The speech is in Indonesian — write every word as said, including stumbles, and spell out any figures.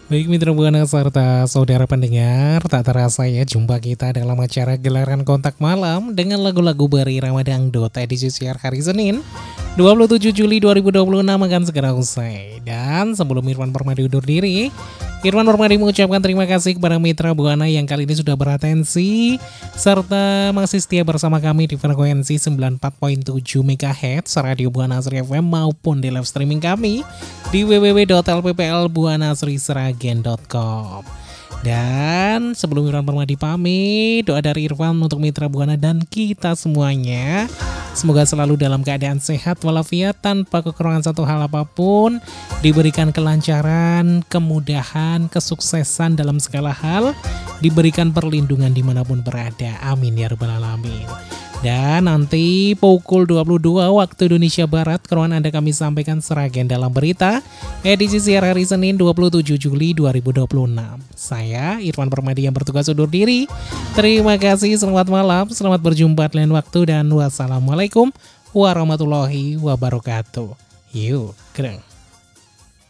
Baik mitra Buana serta saudara pendengar, tak terasa ya jumpa kita dalam acara gelaran kontak malam dengan lagu-lagu berirama dangdut edisi siar hari Senin dua puluh tujuh Juli dua ribu dua puluh enam akan segera usai. Dan sebelum Irfan Permadi undur diri, Irfan Permadi mengucapkan terima kasih kepada mitra Buana yang kali ini sudah beratensi serta masih setia bersama kami di frekuensi sembilan puluh empat koma tujuh megahertz Radio Buana Asri F M maupun di live streaming kami di w w w titik l p p l buana asri sragen titik com. Dan sebelum Irfan Permadi pamit, doa dari Irfan untuk mitra Buana dan kita semuanya, semoga selalu dalam keadaan sehat walafiat tanpa kekurangan satu hal apapun, diberikan kelancaran, kemudahan, kesuksesan dalam segala hal, diberikan perlindungan dimanapun berada. Amin ya rabbal alamin. Dan nanti pukul dua puluh dua waktu Indonesia Barat, keruan Anda kami sampaikan Sragen dalam berita edisi siar hari Senin dua puluh tujuh Juli dua ribu dua puluh enam. Saya Irfan Permadi yang bertugas undur diri. Terima kasih, selamat malam, selamat berjumpa di lain waktu, dan wassalamualaikum warahmatullahi wabarakatuh. Yuk, keren.